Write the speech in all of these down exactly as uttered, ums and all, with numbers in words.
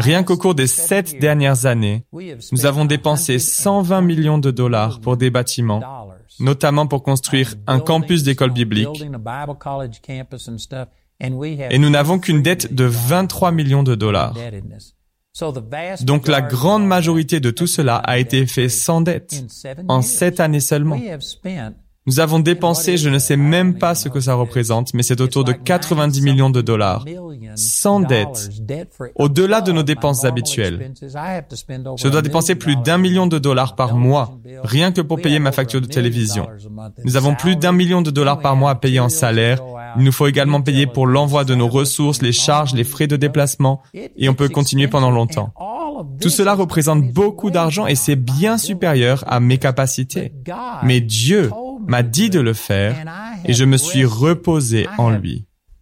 Rien qu'au cours des sept dernières années, nous avons dépensé cent vingt millions de dollars pour des bâtiments, notamment pour construire un campus d'école biblique, et nous n'avons qu'une dette de vingt-trois millions de dollars. Donc la grande majorité de tout cela a été fait sans dette, en sept années seulement. Nous avons dépensé, je ne sais même pas ce que ça représente, mais c'est autour de quatre-vingt-dix millions de dollars, sans dette, au-delà de nos dépenses habituelles. Je dois dépenser plus d'un million de dollars par mois, rien que pour payer ma facture de télévision. Nous avons plus d'un million de dollars par mois à payer en salaire. Il nous faut également payer pour l'envoi de nos ressources, les charges, les frais de déplacement, et on peut continuer pendant longtemps. Tout cela représente beaucoup d'argent et c'est bien supérieur à mes capacités. Mais Dieu m'a dit de le faire et je me suis reposé en lui.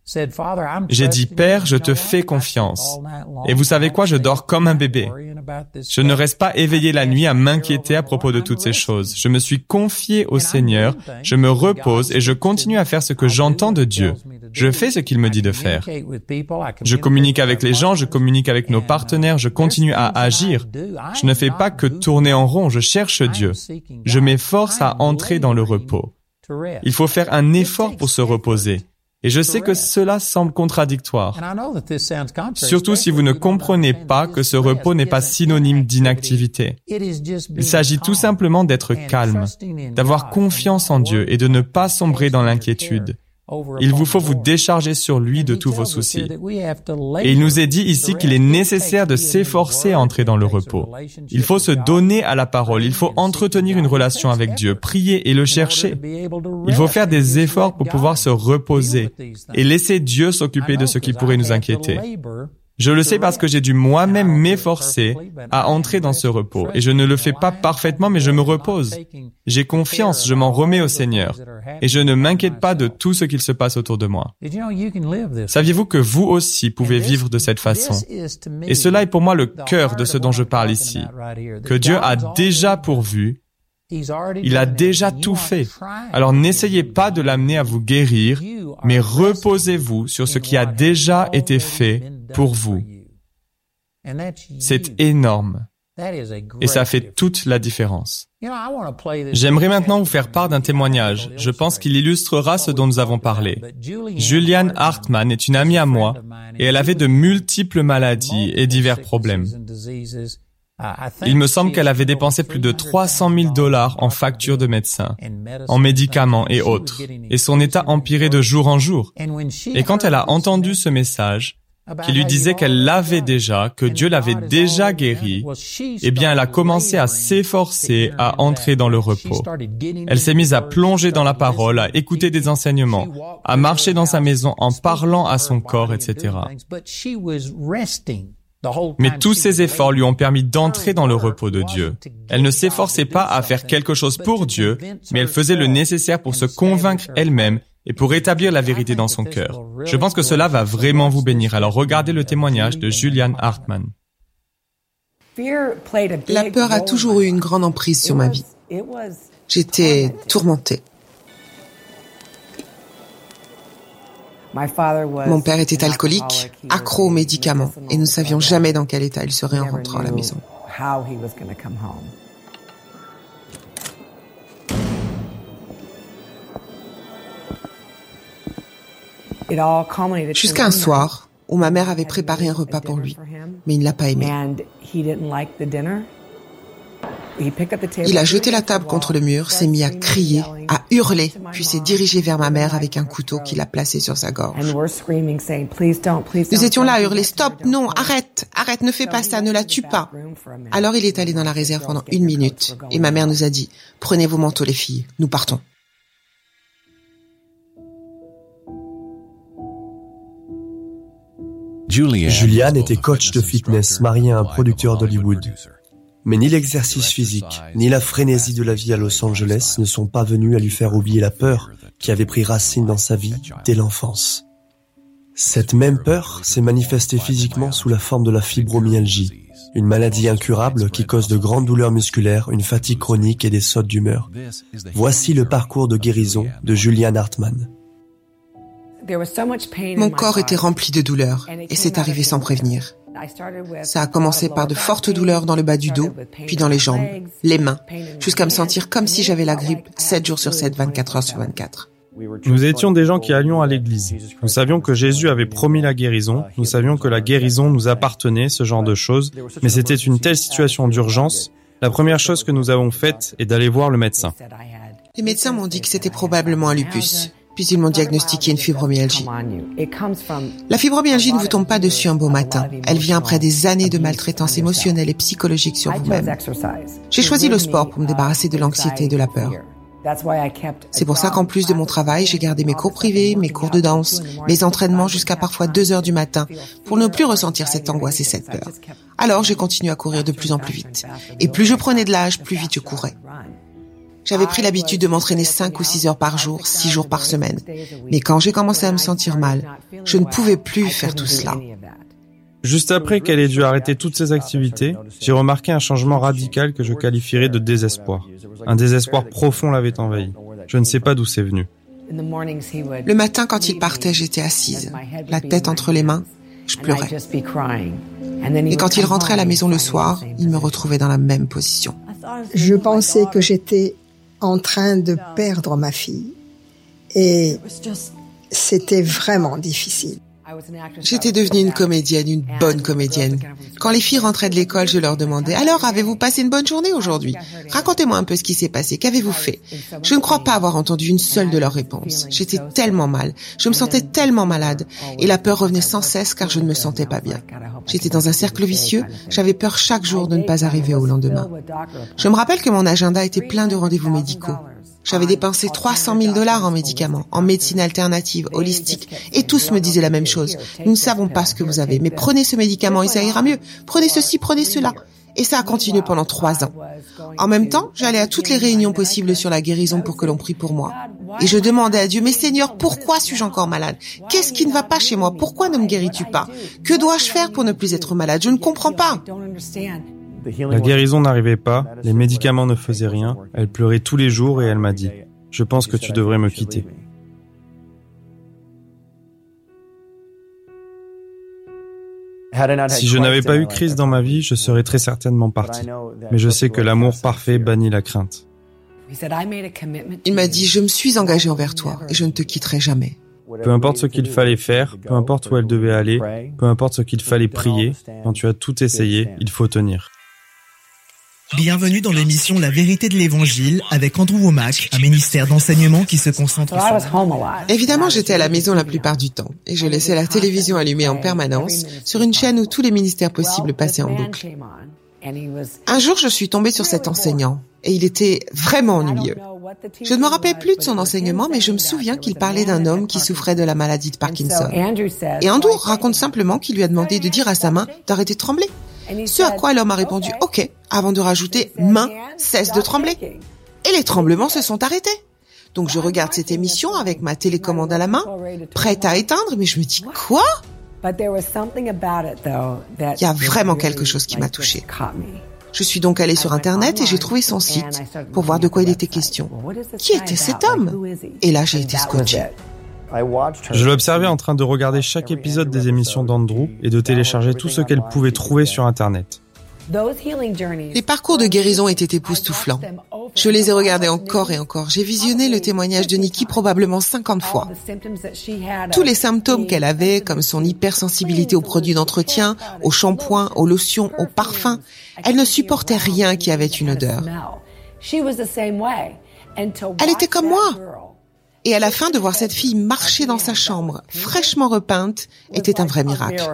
J'ai dit, Père, je te fais confiance. Et vous savez quoi, je dors comme un bébé. Je ne reste pas éveillé la nuit à m'inquiéter à propos de toutes ces choses. Je me suis confié au Seigneur, je me repose et je continue à faire ce que j'entends de Dieu. Je fais ce qu'il me dit de faire. Je communique avec les gens, je communique avec nos partenaires, je continue à agir. Je ne fais pas que tourner en rond, je cherche Dieu. Je m'efforce à entrer dans le repos. Il faut faire un effort pour se reposer. Et je sais que cela semble contradictoire, surtout si vous ne comprenez pas que ce repos n'est pas synonyme d'inactivité. Il s'agit tout simplement d'être calme, d'avoir confiance en Dieu et de ne pas sombrer dans l'inquiétude. Il vous faut vous décharger sur lui de tous vos soucis. Et il nous est dit ici qu'il est nécessaire de s'efforcer à entrer dans le repos. Il faut se donner à la parole, il faut entretenir une relation avec Dieu, prier et le chercher. Il faut faire des efforts pour pouvoir se reposer et laisser Dieu s'occuper de ce qui pourrait nous inquiéter. Je le sais parce que j'ai dû moi-même m'efforcer à entrer dans ce repos. Et je ne le fais pas parfaitement, mais je me repose. J'ai confiance, je m'en remets au Seigneur. Et je ne m'inquiète pas de tout ce qu'il se passe autour de moi. Saviez-vous que vous aussi pouvez vivre de cette façon? Et cela est pour moi le cœur de ce dont je parle ici. Que Dieu a déjà pourvu. Il a déjà tout fait. Alors n'essayez pas de l'amener à vous guérir, mais reposez-vous sur ce qui a déjà été fait pour vous. C'est énorme. Et ça fait toute la différence. J'aimerais maintenant vous faire part d'un témoignage. Je pense qu'il illustrera ce dont nous avons parlé. Julianne Hartman est une amie à moi et elle avait de multiples maladies et divers problèmes. Il me semble qu'elle avait dépensé plus de trois cent mille dollars en factures de médecins, en médicaments et autres, et son état empirait de jour en jour. Et quand elle a entendu ce message, qui lui disait qu'elle l'avait déjà, que Dieu l'avait déjà guérie, eh bien elle a commencé à s'efforcer à entrer dans le repos. Elle s'est mise à plonger dans la parole, à écouter des enseignements, à marcher dans sa maison en parlant à son corps, et cetera. Mais tous ces efforts lui ont permis d'entrer dans le repos de Dieu. Elle ne s'efforçait pas à faire quelque chose pour Dieu, mais elle faisait le nécessaire pour se convaincre elle-même et pour établir la vérité dans son cœur. Je pense que cela va vraiment vous bénir. Alors regardez le témoignage de Julianne Hartman. La peur a toujours eu une grande emprise sur ma vie. J'étais tourmentée. Mon père était alcoolique, accro aux médicaments, et nous ne savions jamais dans quel état il serait en rentrant à la maison. Jusqu'à un soir où ma mère avait préparé un repas pour lui, mais il ne l'a pas aimé. Il a jeté la table contre le mur, s'est mis à crier, à hurler, puis s'est dirigé vers ma mère avec un couteau qu'il a placé sur sa gorge. Nous étions là à hurler « Stop, non, arrête, arrête, ne fais pas ça, ne la tue pas !» Alors il est allé dans la réserve pendant une minute et ma mère nous a dit « Prenez vos manteaux les filles, nous partons ». Julianne était coach de fitness mariée à un producteur d'Hollywood. Mais ni l'exercice physique, ni la frénésie de la vie à Los Angeles ne sont pas venus à lui faire oublier la peur qui avait pris racine dans sa vie dès l'enfance. Cette même peur s'est manifestée physiquement sous la forme de la fibromyalgie, une maladie incurable qui cause de grandes douleurs musculaires, une fatigue chronique et des sautes d'humeur. Voici le parcours de guérison de Julianne Hartman. Mon corps était rempli de douleurs et c'est arrivé sans prévenir. Ça a commencé par de fortes douleurs dans le bas du dos, puis dans les jambes, les mains, jusqu'à me sentir comme si j'avais la grippe sept jours sur sept, vingt-quatre heures sur vingt-quatre. Nous étions des gens qui allions à l'église. Nous savions que Jésus avait promis la guérison. Nous savions que la guérison nous appartenait, ce genre de choses. Mais c'était une telle situation d'urgence. La première chose que nous avons faite est d'aller voir le médecin. Les médecins m'ont dit que c'était probablement un lupus. Puis ils m'ont diagnostiqué une fibromyalgie. La fibromyalgie ne vous tombe pas dessus un beau matin. Elle vient après des années de maltraitance émotionnelle et psychologique sur vous-même. J'ai choisi le sport pour me débarrasser de l'anxiété et de la peur. C'est pour ça qu'en plus de mon travail, j'ai gardé mes cours privés, mes cours de danse, mes entraînements jusqu'à parfois deux heures du matin pour ne plus ressentir cette angoisse et cette peur. Alors j'ai continué à courir de plus en plus vite. Et plus je prenais de l'âge, plus vite je courais. J'avais pris l'habitude de m'entraîner cinq ou six heures par jour, six jours par semaine. Mais quand j'ai commencé à me sentir mal, je ne pouvais plus faire tout cela. Juste après qu'elle ait dû arrêter toutes ses activités, j'ai remarqué un changement radical que je qualifierais de désespoir. Un désespoir profond l'avait envahi. Je ne sais pas d'où c'est venu. Le matin, quand il partait, j'étais assise, la tête entre les mains, je pleurais. Et quand il rentrait à la maison le soir, il me retrouvait dans la même position. Je pensais que j'étais en train de perdre ma fille. Et c'était vraiment difficile. J'étais devenue une comédienne, une bonne comédienne. Quand les filles rentraient de l'école, je leur demandais « Alors, avez-vous passé une bonne journée aujourd'hui ? Racontez-moi un peu ce qui s'est passé, qu'avez-vous fait ?» Je ne crois pas avoir entendu une seule de leurs réponses. J'étais tellement mal, je me sentais tellement malade, et la peur revenait sans cesse car je ne me sentais pas bien. J'étais dans un cercle vicieux, j'avais peur chaque jour de ne pas arriver au lendemain. Je me rappelle que mon agenda était plein de rendez-vous médicaux. J'avais dépensé trois cent mille dollars en médicaments, en médecine alternative, holistique, et tous me disaient la même chose. Nous ne savons pas ce que vous avez, mais prenez ce médicament et ça ira mieux. Prenez ceci, prenez cela. Et ça a continué pendant trois ans. En même temps, j'allais à toutes les réunions possibles sur la guérison pour que l'on prie pour moi. Et je demandais à Dieu, mais Seigneur, pourquoi suis-je encore malade? Qu'est-ce qui ne va pas chez moi? Pourquoi ne me guéris-tu pas? Que dois-je faire pour ne plus être malade? Je ne comprends pas. La guérison n'arrivait pas, les médicaments ne faisaient rien, elle pleurait tous les jours et elle m'a dit « Je pense que tu devrais me quitter ». Si je n'avais pas eu Christ dans ma vie, je serais très certainement parti. Mais je sais que l'amour parfait bannit la crainte. Il m'a dit « Je me suis engagé envers toi et je ne te quitterai jamais ». Peu importe ce qu'il fallait faire, peu importe où elle devait aller, peu importe ce qu'il fallait prier, quand tu as tout essayé, il faut tenir. Bienvenue dans l'émission La vérité de l'Évangile avec Andrew Wommack, un ministère d'enseignement qui se concentre sur... Évidemment, j'étais à la maison la plupart du temps et je laissais la télévision allumée en permanence sur une chaîne où tous les ministères possibles passaient en boucle. Un jour, je suis tombée sur cet enseignant et il était vraiment ennuyeux. Je ne me rappelais plus de son enseignement, mais je me souviens qu'il parlait d'un homme qui souffrait de la maladie de Parkinson. Et Andrew raconte simplement qu'il lui a demandé de dire à sa main d'arrêter de trembler. Ce à quoi l'homme a répondu « Ok », avant de rajouter « Main, cesse de trembler ». Et les tremblements se sont arrêtés. Donc je regarde cette émission avec ma télécommande à la main, prête à éteindre, mais je me dis « Quoi ?» Il y a vraiment quelque chose qui m'a touchée. Je suis donc allée sur Internet et j'ai trouvé son site pour voir de quoi il était question. Qui était cet homme? Et là, j'ai été scotchée. Je l'observais en train de regarder chaque épisode des émissions d'Andrew et de télécharger tout ce qu'elle pouvait trouver sur Internet. Les parcours de guérison étaient époustouflants. Je les ai regardés encore et encore. J'ai visionné le témoignage de Nikki probablement cinquante fois. Tous les symptômes qu'elle avait, comme son hypersensibilité aux produits d'entretien, aux shampoings, aux lotions, aux parfums, elle ne supportait rien qui avait une odeur. Elle était comme moi. Et à la fin, de voir cette fille marcher dans sa chambre, fraîchement repeinte, était un vrai miracle.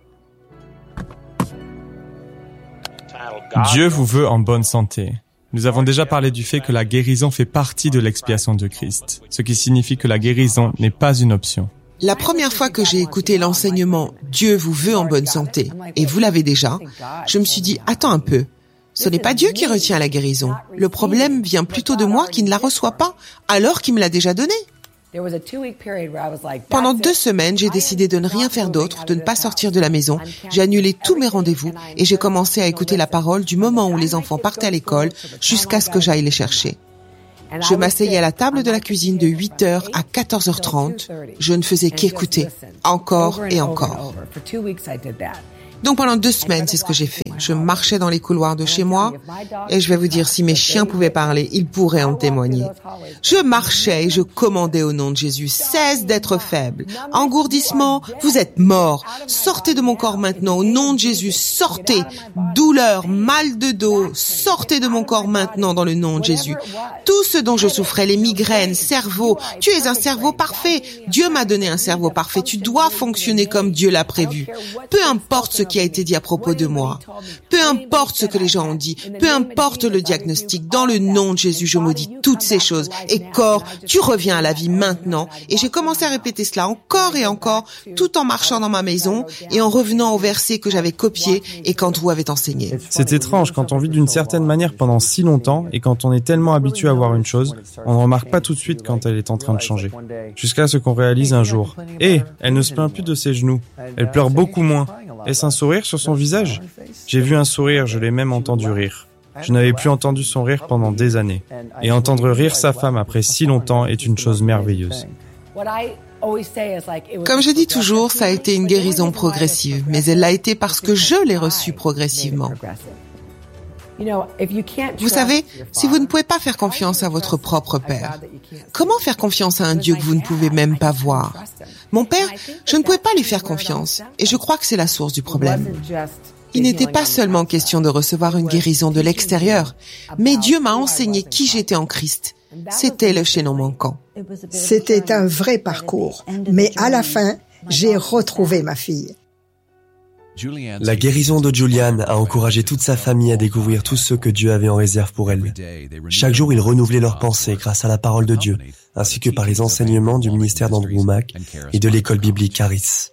Dieu vous veut en bonne santé. Nous avons déjà parlé du fait que la guérison fait partie de l'expiation de Christ, ce qui signifie que la guérison n'est pas une option. La première fois que j'ai écouté l'enseignement « Dieu vous veut en bonne santé » et vous l'avez déjà, je me suis dit « Attends un peu, ce n'est pas Dieu qui retient la guérison. Le problème vient plutôt de moi qui ne la reçois pas, alors qu'il me l'a déjà donnée. » Pendant deux semaines, j'ai décidé de ne rien faire d'autre, de ne pas sortir de la maison. J'ai annulé tous mes rendez-vous et j'ai commencé à écouter la parole du moment où les enfants partaient à l'école jusqu'à ce que j'aille les chercher. Je m'asseyais à la table de la cuisine de huit heures à quatorze heures trente. Je ne faisais qu'écouter, encore et encore. Donc pendant deux semaines, c'est ce que j'ai fait. Je marchais dans les couloirs de chez moi et je vais vous dire, si mes chiens pouvaient parler, ils pourraient en témoigner. Je marchais et je commandais au nom de Jésus, cesse d'être faible. Engourdissement, vous êtes mort. Sortez de mon corps maintenant, au nom de Jésus, sortez. Douleur, mal de dos, sortez de mon corps maintenant dans le nom de Jésus. Tout ce dont je souffrais, les migraines, cerveau, tu es un cerveau parfait. Dieu m'a donné un cerveau parfait. Tu dois fonctionner comme Dieu l'a prévu. Peu importe ce qui a été dit à propos de moi. Peu importe ce que les gens ont dit. Peu importe le diagnostic. Dans le nom de Jésus, je maudis toutes ces choses. Et corps, tu reviens à la vie maintenant. Et j'ai commencé à répéter cela encore et encore, tout en marchant dans ma maison et en revenant au verset que j'avais copié et qu'Andrew avait enseigné. C'est étrange quand on vit d'une certaine manière pendant si longtemps et quand on est tellement habitué à voir une chose, on ne remarque pas tout de suite quand elle est en train de changer. Jusqu'à ce qu'on réalise un jour. Eh, elle ne se plaint plus de ses genoux. Elle pleure beaucoup moins. Est-ce un sourire sur son visage? J'ai vu un sourire, je l'ai même entendu rire. Je n'avais plus entendu son rire pendant des années. Et entendre rire sa femme après si longtemps est une chose merveilleuse. Comme je dis toujours, ça a été une guérison progressive, mais elle l'a été parce que je l'ai reçue progressivement. Vous savez, si vous ne pouvez pas faire confiance à votre propre père, comment faire confiance à un Dieu que vous ne pouvez même pas voir? Mon père, je ne pouvais pas lui faire confiance, et je crois que c'est la source du problème. Il n'était pas seulement question de recevoir une guérison de l'extérieur, mais Dieu m'a enseigné qui j'étais en Christ. C'était le chaînon manquant. C'était un vrai parcours, mais à la fin, j'ai retrouvé ma fille. La guérison de Julianne a encouragé toute sa famille à découvrir tout ce que Dieu avait en réserve pour elle. Chaque jour, ils renouvelaient leurs pensées grâce à la parole de Dieu, ainsi que par les enseignements du ministère d'Andrew Mack et de l'école biblique Charis.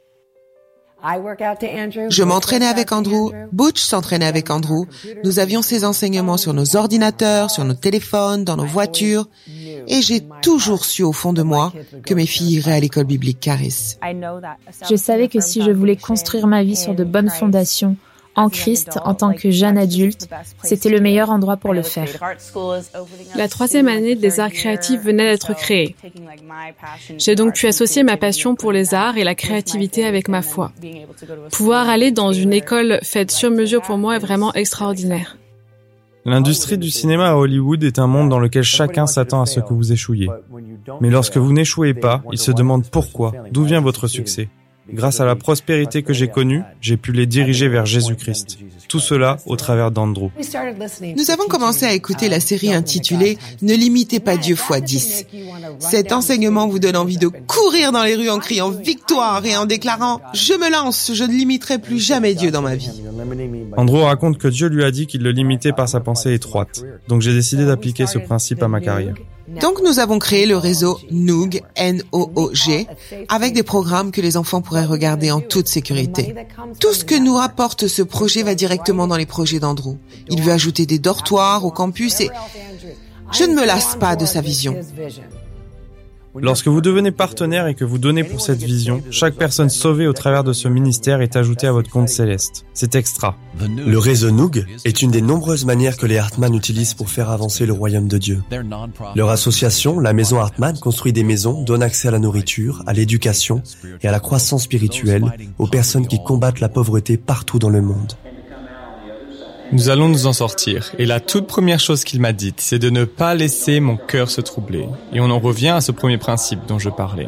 Je m'entraînais avec Andrew, Butch s'entraînait avec Andrew. Nous avions ces enseignements sur nos ordinateurs, sur nos téléphones, dans nos voitures. Et j'ai toujours su au fond de moi que mes filles iraient à l'école biblique Charis. Je savais que si je voulais construire ma vie sur de bonnes fondations, en Christ, en tant que jeune adulte, c'était le meilleur endroit pour le faire. La troisième année des arts créatifs venait d'être créée. J'ai donc pu associer ma passion pour les arts et la créativité avec ma foi. Pouvoir aller dans une école faite sur mesure pour moi est vraiment extraordinaire. L'industrie du cinéma à Hollywood est un monde dans lequel chacun s'attend à ce que vous échouiez. Mais lorsque vous n'échouez pas, ils se demandent pourquoi, d'où vient votre succès. Grâce à la prospérité que j'ai connue, j'ai pu les diriger vers Jésus-Christ. Tout cela au travers d'Andrew. Nous avons commencé à écouter la série intitulée « Ne limitez pas Dieu fois dix ». Cet enseignement vous donne envie de courir dans les rues en criant « Victoire » et en déclarant « Je me lance, je ne limiterai plus jamais Dieu dans ma vie ». Andrew raconte que Dieu lui a dit qu'il le limitait par sa pensée étroite. Donc j'ai décidé d'appliquer ce principe à ma carrière. Donc nous avons créé le réseau Noog, N O O G, avec des programmes que les enfants pourraient regarder en toute sécurité. Tout ce que nous rapporte ce projet va directement dans les projets d'Andrew. Il veut ajouter des dortoirs au campus et je ne me lasse pas de sa vision. Lorsque vous devenez partenaire et que vous donnez pour cette vision, chaque personne sauvée au travers de ce ministère est ajoutée à votre compte céleste. C'est extra. Le réseau Noog est une des nombreuses manières que les Hartman utilisent pour faire avancer le royaume de Dieu. Leur association, la Maison Hartman, construit des maisons, donne accès à la nourriture, à l'éducation et à la croissance spirituelle aux personnes qui combattent la pauvreté partout dans le monde. Nous allons nous en sortir. Et la toute première chose qu'il m'a dite, c'est de ne pas laisser mon cœur se troubler. Et on en revient à ce premier principe dont je parlais.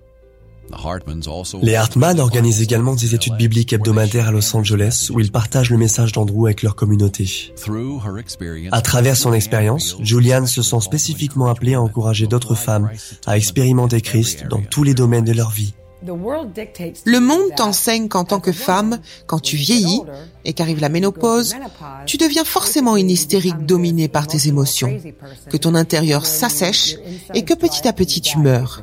Les Hartman organisent également des études bibliques hebdomadaires à Los Angeles où ils partagent le message d'Andrew avec leur communauté. À travers son expérience, Julianne se sent spécifiquement appelée à encourager d'autres femmes à expérimenter Christ dans tous les domaines de leur vie. Le monde t'enseigne qu'en tant que femme, quand tu vieillis et qu'arrive la ménopause, tu deviens forcément une hystérique dominée par tes émotions, que ton intérieur s'assèche et que petit à petit tu meurs.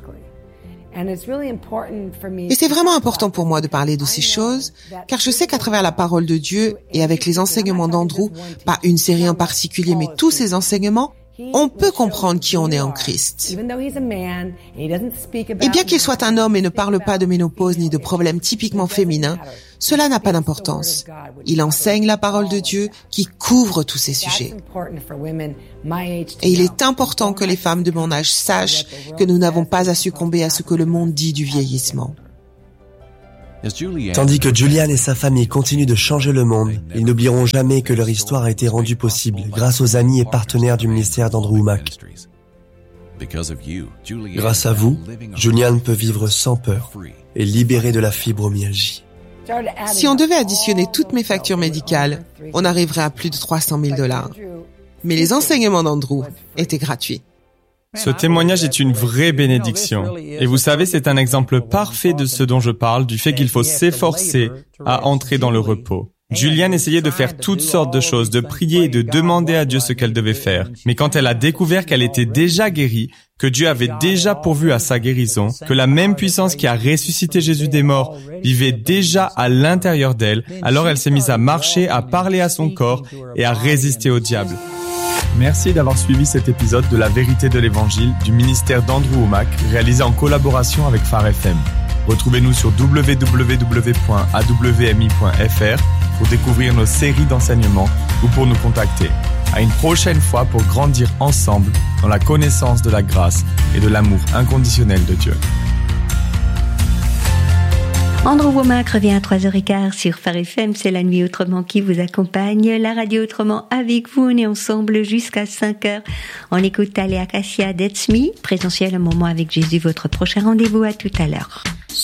Et c'est vraiment important pour moi de parler de ces choses, car je sais qu'à travers la parole de Dieu et avec les enseignements d'Andrew, pas une série en particulier, mais tous ces enseignements, on peut comprendre qui on est en Christ. Et bien qu'il soit un homme et ne parle pas de ménopause ni de problèmes typiquement féminins, cela n'a pas d'importance. Il enseigne la parole de Dieu qui couvre tous ces sujets. Et il est important que les femmes de mon âge sachent que nous n'avons pas à succomber à ce que le monde dit du vieillissement. Tandis que Julian et sa famille continuent de changer le monde, ils n'oublieront jamais que leur histoire a été rendue possible grâce aux amis et partenaires du ministère d'Andrew Wommack. Grâce à vous, Julian peut vivre sans peur et libéré de la fibromyalgie. Si on devait additionner toutes mes factures médicales, on arriverait à plus de trois cent mille dollars. Mais les enseignements d'Andrew étaient gratuits. Ce témoignage est une vraie bénédiction. Et vous savez, c'est un exemple parfait de ce dont je parle, du fait qu'il faut s'efforcer à entrer dans le repos. Julian essayait de faire toutes sortes de choses, de prier et de demander à Dieu ce qu'elle devait faire. Mais quand elle a découvert qu'elle était déjà guérie, que Dieu avait déjà pourvu à sa guérison, que la même puissance qui a ressuscité Jésus des morts vivait déjà à l'intérieur d'elle, alors elle s'est mise à marcher, à parler à son corps et à résister au diable. Merci d'avoir suivi cet épisode de La Vérité de l'Évangile du ministère d'Andrew Wommack, réalisé en collaboration avec Phare F M. Retrouvez-nous sur w w w point a w m i point f r pour découvrir nos séries d'enseignements ou pour nous contacter. À une prochaine fois pour grandir ensemble dans la connaissance de la grâce et de l'amour inconditionnel de Dieu. Andrew Wommack revient à trois heures quinze sur Phare F M, c'est la nuit autrement qui vous accompagne. La radio autrement avec vous, on est ensemble jusqu'à cinq heures. On écoute Alea Cassia That's Me, présentiel un moment avec Jésus, votre prochain rendez-vous, à tout à l'heure.